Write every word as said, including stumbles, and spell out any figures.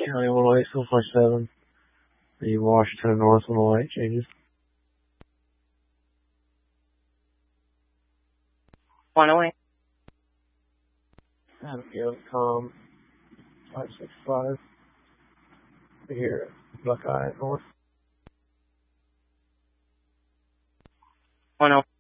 County, Illinois, seven four seven. The Washington, North Illinois changes. one oh eight. Abigail, com, five six five. Here, Buckeye, North. one oh